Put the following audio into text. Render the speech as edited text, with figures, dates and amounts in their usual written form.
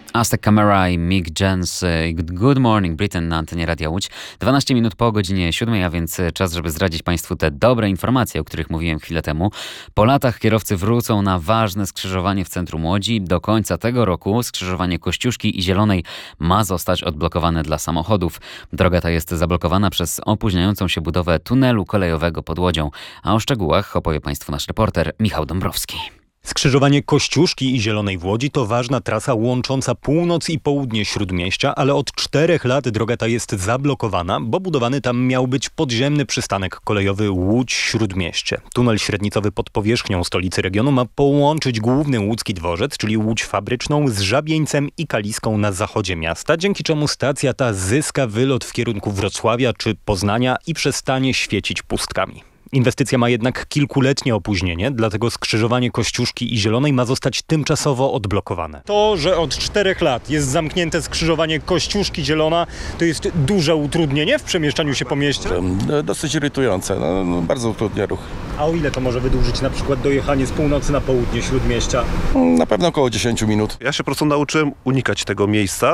Aztec Camera i Mick Jens. Good Morning Britain na antenie Radia Łódź. 12 minut po godzinie 7, a więc czas, żeby zdradzić Państwu te dobre informacje, o których mówiłem chwilę temu. Po latach kierowcy wrócą na ważne skrzyżowanie w centrum Łodzi. Do końca tego roku skrzyżowanie Kościuszki i Zielonej ma zostać odblokowane dla samochodów. Droga ta jest zablokowana przez opóźniającą się budowę tunelu kolejowego pod Łodzią. A o szczegółach opowie Państwu nasz reporter Michał Dąbrowski. Skrzyżowanie Kościuszki i Zielonej w Łodzi to ważna trasa łącząca północ i południe Śródmieścia, ale od 4 lat droga ta jest zablokowana, bo budowany tam miał być podziemny przystanek kolejowy Łódź-Śródmieście. Tunel średnicowy pod powierzchnią stolicy regionu ma połączyć główny łódzki dworzec, czyli Łódź Fabryczną, z Żabieńcem i Kaliską na zachodzie miasta, dzięki czemu stacja ta zyska wylot w kierunku Wrocławia czy Poznania i przestanie świecić pustkami. Inwestycja ma jednak kilkuletnie opóźnienie, dlatego skrzyżowanie Kościuszki i Zielonej ma zostać tymczasowo odblokowane. To, że od 4 lat jest zamknięte skrzyżowanie Kościuszki-Zielona, to jest duże utrudnienie w przemieszczaniu się po mieście? Dosyć irytujące, bardzo utrudnia ruch. A o ile to może wydłużyć na przykład dojechanie z północy na południe Śródmieścia? Na pewno około 10 minut. Ja się po prostu nauczyłem unikać tego miejsca.